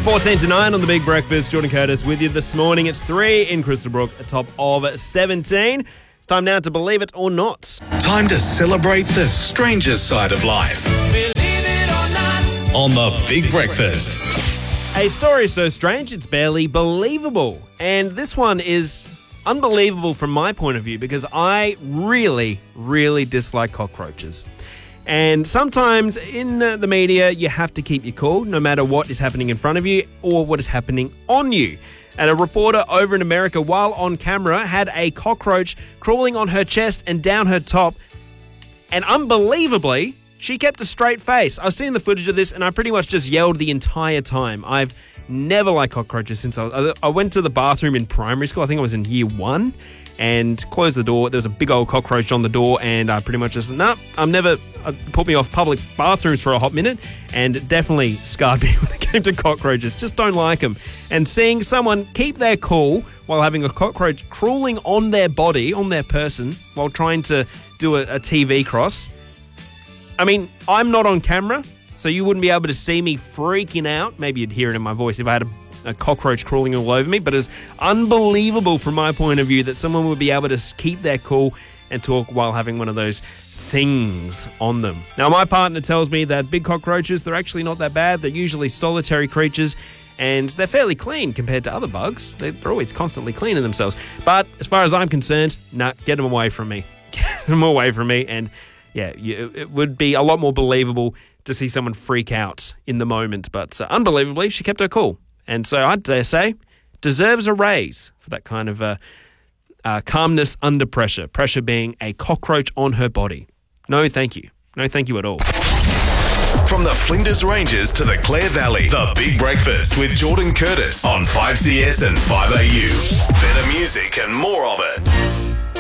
14 to 9 on The Big Breakfast. Jordan Curtis with you this morning. It's 3 in Crystalbrook, a top of 17. It's time now to believe it or not. Time to celebrate the strangest side of life. Believe it or not. On The Big Breakfast. A story so strange it's barely believable. And this one is unbelievable from my point of view because I really, really dislike cockroaches. And sometimes in the media, you have to keep your cool no matter what is happening in front of you or what is happening on you. And a reporter over in America, while on camera, had a cockroach crawling on her chest and down her top. And unbelievably, she kept a straight face. I've seen the footage of this and I pretty much just yelled the entire time. I've never liked cockroaches since I went to the bathroom in primary school. I think I was in year 1. And closed the door. There was a big old cockroach on the door, and I pretty much just, put me off public bathrooms for a hot minute, and definitely scarred me when it came to cockroaches. Just don't like them. And seeing someone keep their cool while having a cockroach crawling on their body, on their person, while trying to do a TV cross. I mean, I'm not on camera, so you wouldn't be able to see me freaking out. Maybe you'd hear it in my voice if I had a cockroach crawling all over me, but it's unbelievable from my point of view that someone would be able to keep their cool and talk while having one of those things on them. Now, my partner tells me that big cockroaches, they're actually not that bad. They're usually solitary creatures and they're fairly clean compared to other bugs. They're always constantly cleaning themselves. But as far as I'm concerned, get them away from me. Get them away from me. And yeah, it would be a lot more believable to see someone freak out in the moment. But unbelievably, she kept her cool. And so I dare say, deserves a raise for that kind of calmness under pressure. Pressure being a cockroach on her body. No, thank you. No, thank you at all. From the Flinders Ranges to the Clare Valley, The Big Breakfast with Jordan Curtis on 5CS and 5AU. Better music and more of it.